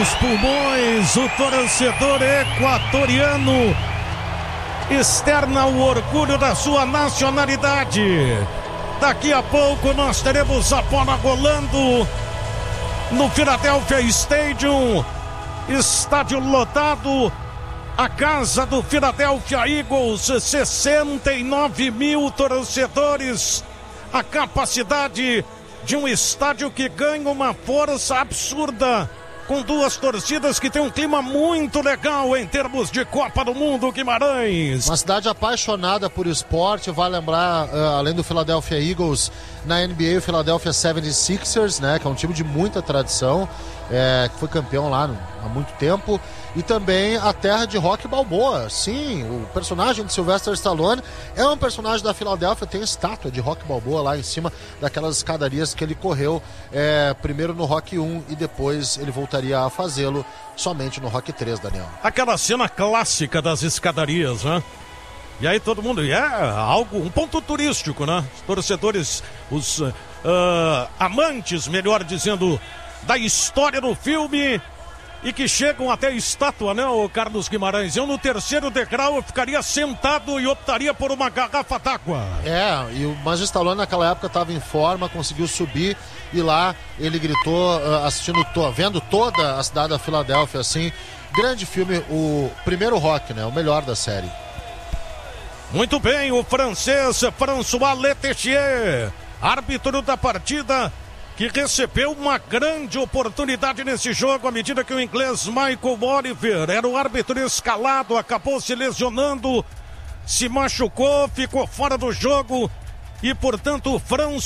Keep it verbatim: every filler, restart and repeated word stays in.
nos pulmões, o torcedor equatoriano externa o orgulho da sua nacionalidade. Daqui a pouco nós teremos a bola rolando no Philadelphia Stadium, estádio lotado, a casa do Philadelphia Eagles, sessenta e nove mil torcedores, a capacidade de um estádio que ganha uma força absurda, com duas torcidas que tem um clima muito legal em termos de Copa do Mundo, Guimarães. Uma cidade apaixonada por esporte, vai lembrar, uh, além do Philadelphia Eagles, na N B A o Philadelphia setenta e seis ers, né, que é um time de muita tradição, é, que foi campeão lá no, há muito tempo, e também a terra de Rocky Balboa. Sim, o personagem de Sylvester Stallone é um personagem da Filadélfia, tem estátua de Rocky Balboa lá em cima daquelas escadarias que ele correu, é, primeiro no Rocky um e depois ele voltaria a fazê-lo somente no Rocky três, Daniel. Aquela cena clássica das escadarias, né? E aí todo mundo, é algo, um ponto turístico, né? Os torcedores, os uh, amantes, melhor dizendo, da história do filme e que chegam até a estátua, né, o Carlos Guimarães? Eu no terceiro degrau eu ficaria sentado e optaria por uma garrafa d'água. É, e o mas o Stallone naquela época estava em forma, conseguiu subir e lá ele gritou, uh, assistindo, to, vendo toda a cidade da Filadélfia, assim. Grande filme, o primeiro Rock, né, o melhor da série. Muito bem, o francês François Letessier, árbitro da partida, que recebeu uma grande oportunidade nesse jogo à medida que o inglês Michael Oliver era o árbitro escalado, acabou se lesionando, se machucou, ficou fora do jogo e, portanto, o François